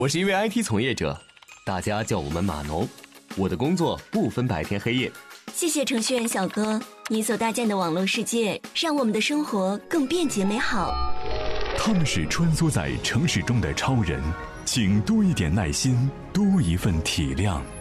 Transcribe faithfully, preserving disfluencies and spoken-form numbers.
我是一位 I T 从业者，大家叫我们码农。我的工作不分白天黑夜。 谢谢程序员小哥，你所搭建的网络世界让我们的生活更便捷美好。 他们是穿梭在城市中的超人，请多一点耐心，多一份体谅。